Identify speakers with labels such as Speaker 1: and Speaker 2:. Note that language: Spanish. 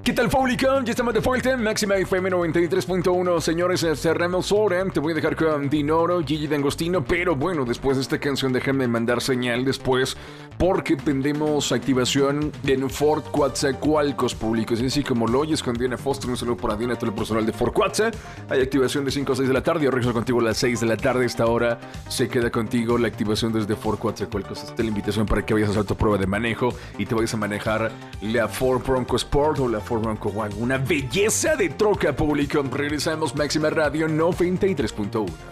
Speaker 1: ¿Qué tal, público? Ya estamos de vuelta en Máxima FM 93.1. Señores, cerramos hora. Te voy a dejar con Dinoro, Gigi D'Angostino. Pero bueno, después de esta canción, déjame mandar señal después, porque tendremos activación en Fort Coatzacoalcos, público. Es así como lo oyes con Diana Foster. Un saludo para Diana, todo el personal de Fort Coatza. Hay activación de 5 a 6 de la tarde. Yo regreso contigo a las 6 de la tarde. Esta hora se queda contigo la activación desde Fort Coatzacoalcos. Esta es la invitación para que vayas a hacer tu prueba de manejo y te vayas a manejar la Ford Bronco Sport o la Ford Bronco One. Una belleza de troca, público. Regresamos, Máxima Radio 93.1.